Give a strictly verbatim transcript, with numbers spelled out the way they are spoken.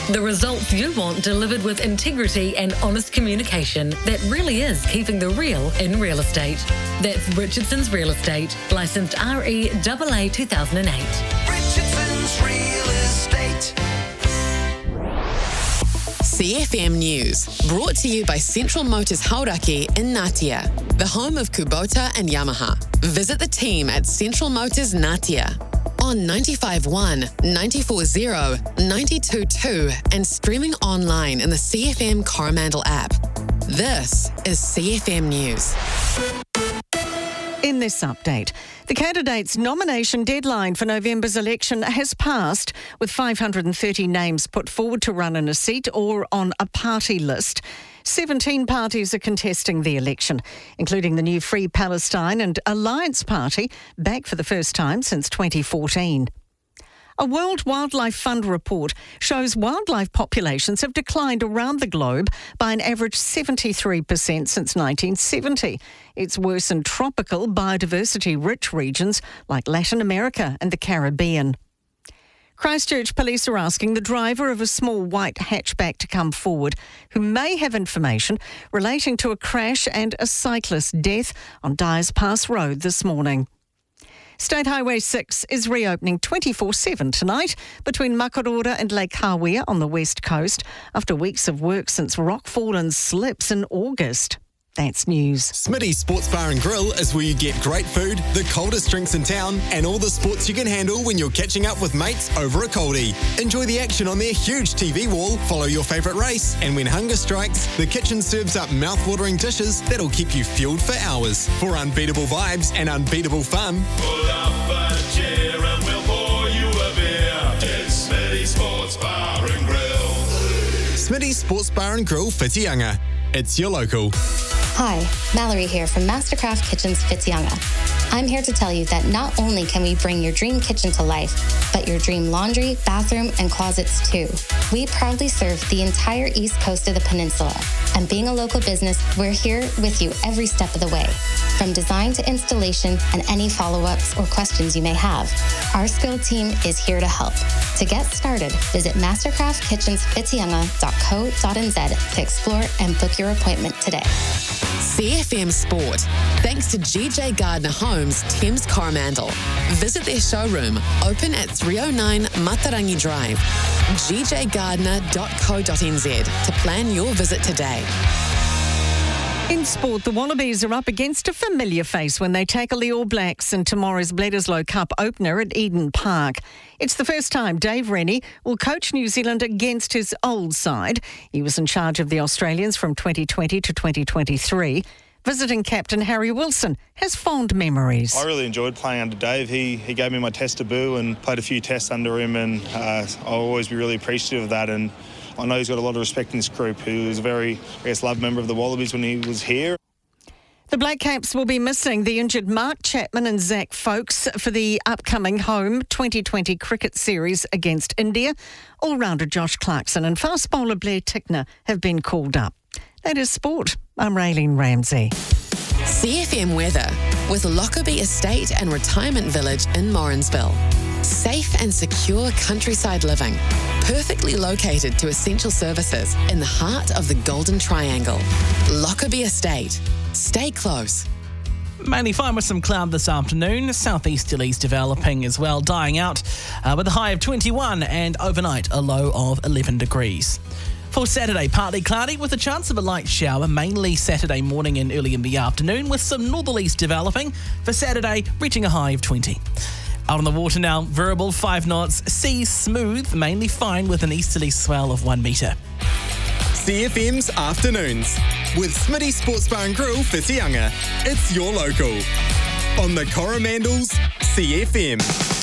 The results you want delivered with integrity and honest communication that really is keeping the real in real estate. That's Richardson's Real Estate, licensed R E A A two thousand eight. Richardson's Real Estate. C F M News, brought to you by Central Motors Hauraki in Ngatea, the home of Kubota and Yamaha. Visit the team at Central Motors Ngatea on ninety-five point one, ninety-four point zero, ninety-two point two and streaming online in the C F M Coromandel app. This is C F M News. In this update, the candidates' nomination deadline for November's election has passed, with five hundred thirty names put forward to run in a seat or on a party list. seventeen parties are contesting the election, including the new Free Palestine and Alliance Party, back for the first time since twenty fourteen. A World Wildlife Fund report shows wildlife populations have declined around the globe by an average seventy-three percent since nineteen seventy. It's worse in tropical, biodiversity-rich regions like Latin America and the Caribbean. Christchurch police are asking the driver of a small white hatchback to come forward, who may have information relating to a crash and a cyclist's death on Dyers Pass Road this morning. State Highway six is reopening twenty-four seven tonight between Makarora and Lake Hawea on the west coast after weeks of work since rockfall and slips in August. That's news. Smitty's Sports Bar and Grill is where you get great food, the coldest drinks in town, and all the sports you can handle when you're catching up with mates over a coldie. Enjoy the action on their huge T V wall, follow your favourite race, and when hunger strikes, the kitchen serves up mouth-watering dishes that'll keep you fueled for hours. For unbeatable vibes and unbeatable fun, pull up a chair and we'll pour you a beer. It's Smitty's Sports Bar and Grill. Smitty's Sports Bar and Grill, Whitianga. It's your local. Hi, Mallory here from Mastercraft Kitchens Whitianga. I'm here to tell you that not only can we bring your dream kitchen to life, but your dream laundry, bathroom, and closets too. We proudly serve the entire east coast of the peninsula, and being a local business, we're here with you every step of the way. From design to installation and any follow-ups or questions you may have, our skilled team is here to help. To get started, visit mastercraft kitchens whitianga dot co dot n z to explore and book your appointment today. C F M Sport, thanks to G J Gardner Homes, Thames Coromandel. Visit their showroom, open at three oh nine Matarangi Drive, g j gardner dot co dot n z to plan your visit today. In sport, the Wallabies are up against a familiar face when they tackle the All Blacks in tomorrow's Bledisloe Cup opener at Eden Park. It's the first time Dave Rennie will coach New Zealand against his old side. He was in charge of the Australians from twenty twenty to twenty twenty-three. Visiting captain Harry Wilson has fond memories. I really enjoyed playing under Dave. He he gave me my test debut and played a few tests under him, and uh, I'll always be really appreciative of that. And I know he's got a lot of respect in this group. He was a very, I guess, loved member of the Wallabies when he was here. The Black Caps will be missing the injured Mark Chapman and Zach Folkes for the upcoming home twenty twenty cricket series against India. All-rounder Josh Clarkson and fast bowler Blair Tickner have been called up. That is sport. I'm Raylene Ramsey. C F M weather with Lockerbie Estate and Retirement Village in Morrinsville. Safe and secure countryside living, perfectly located to essential services in the heart of the Golden Triangle. Lockerbie Estate. Stay close. Mainly fine with some cloud this afternoon. Southeasterlies developing as well, dying out uh, with a high of twenty-one and overnight a low of eleven degrees. For Saturday, partly cloudy with a chance of a light shower, mainly Saturday morning and early in the afternoon, with some northerlies developing. For Saturday, reaching a high of twenty. Out on the water now, variable five knots, sea smooth, mainly fine with an easterly swell of one metre. C F M's Afternoons with Smitty Sports Bar and Grill, Whitianga. It's your local. On the Coromandel's C F M.